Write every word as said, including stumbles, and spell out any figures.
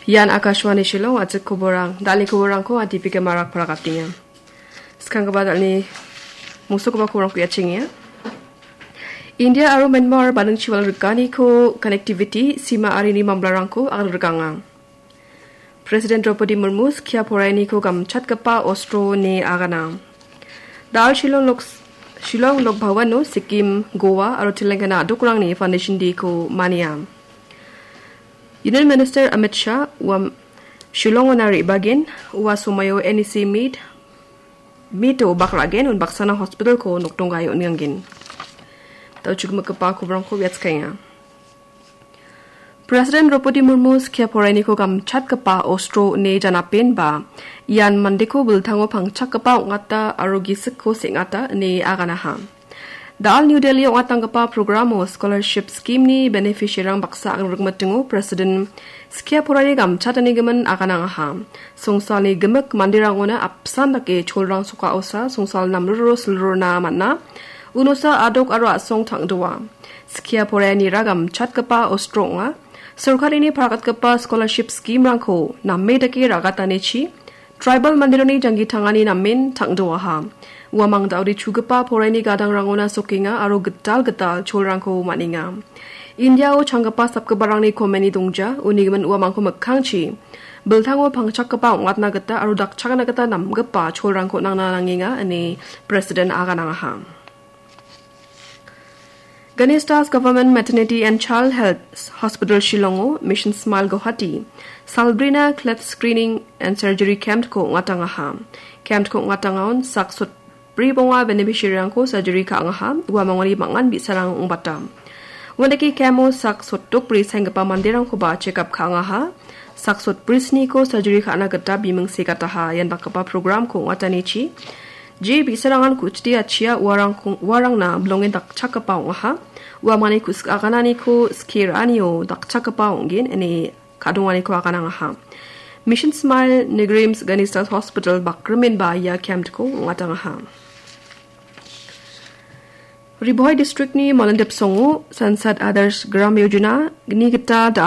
Yan Akashwani Shillong at Kuborang, Dali Kuboranko at Dipika Marak Parakatinga. Skankabadali Musukaba Kurang Yaching. India Aru Myanmar Badang Chiwal Rikani ko connectivity Sima Arini Mamblarangko Al Rigangang. President Draupadi Murmu Kia Poraini ko Gam Chatkapa Ostro ne Agana. Dal Shillong Loks Shillong Lok Bhavano Sikkim Goa Aru Telangana Dukrang ni Foundation di ko Maniam. Union Minister Amit Shah wa Shillong onari bagin wa sumayo N E C meet mito baklagen un baksana hospital ko nuktunggayo niyangin. Tau juga makapa kubrang ko kaya. President Draupadi Murmu kia poraini ko gam chat kapa Ostro ne janapin ba yan mandiko bultango pang chat kapa ngata arogis ko singata ne aganaha. Dal New Delhi ngatang kapa programo scholarship scheme ni beneficiarang baksa ang rugmatungo President kia poraini gam chat ni gaman aganangaha. Songsal ni gemek mandirang ona apsan dake cholrang suka osa songsal namruro sulrona manna. Unusa adok arwa song tang dua. Skia poraini ragam chat kapa Ostronga. Sarkar ini parakat kapa scholarship scheme rangko namme dake ragatane chi. Tribal mandironi jangi tangani namin tang dua ha. Uamang daudi chugapa poraini gadang rangona sokinga aro getal getal chol rangko maninga. India o changgapa sabkebarang ni komeni dongja unigiman uamang ko mekhang chi. Beltango pangchak kapa ngatna geta aro dak chakana geta nam gepa chol rangko nang nananginga ani President aganangaha. Ganistas Government Maternity and Child Health Hospital Shillongo, Mission Smile Guwahati, Salbrina Cleft Screening and Surgery Camp ko ngatangaha. Camp ko ngatangaon saksut pribonga beneficiary ko surgery ka angaha, wa mangwali mangan bisarang umbata. Wandaki kamo saksut tuk pri sanggapa mandirang ko ba check up ka angaha, saksut prisni ko surgery ka anagata bimang sikataha yan bakapa program ko ngatanichi. Ji bisarangan kuchti achia warang warang na blongin dak chakapaw ha wa mani kus akanani ko skir anio dak chakapaw ngin ene kadungani ko akanang ha Mission Smile Negrims Ganistas Hospital bakramin ba ya camp ko ngatang ha Riboy district ni Malandep Songo Sansad Adarsh Gram Yojana ni kita